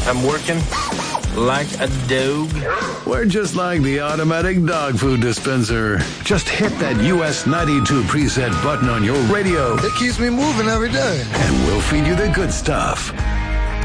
I'm working like a dog. We're just like the automatic dog food dispenser. Just hit that US 92 preset button on your radio. It keeps me moving every day. And we'll feed you the good stuff.